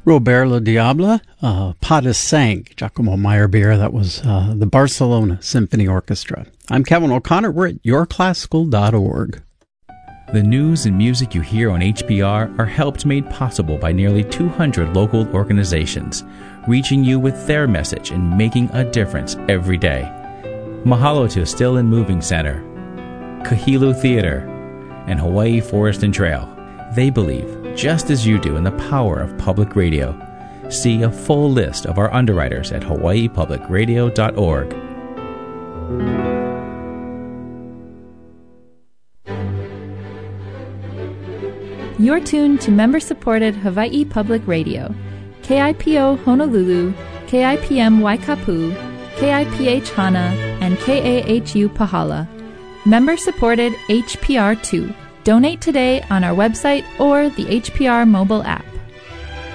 Robert Le Diable, Pas de Cinq, Giacomo Meyerbeer. That was the Barcelona Symphony Orchestra. I'm Kevin O'Connor. We're at yourclassical.org. The news and music you hear on HPR are helped made possible by nearly 200 local organizations, reaching you with their message and making a difference every day. Mahalo to Still and Moving Center, Kahilu Theater, and Hawaii Forest and Trail. They believe, just as you do, in the power of public radio. See a full list of our underwriters at hawaiipublicradio.org. You're tuned to member-supported Hawaii Public Radio, KIPO Honolulu, KIPM Waikapu, KIPH Hana, and KAHU Pahala. Member-supported HPR2. Donate today on our website or the HPR mobile app.